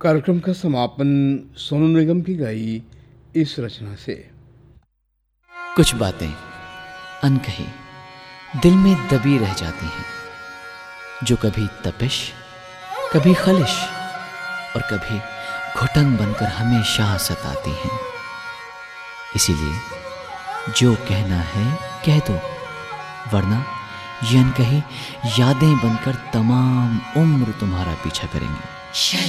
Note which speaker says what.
Speaker 1: कार्यक्रम का समापन सोनू निगम की गाई इस रचना से।
Speaker 2: कुछ बातें अनकही दिल में दबी रह जाती हैं, जो कभी तपिश, कभी खलिश और कभी घुटन बनकर हमेशा सताती हैं। इसीलिए जो कहना है कह दो, वरना ये अनकही यादें बनकर तमाम उम्र तुम्हारा पीछा करेंगी।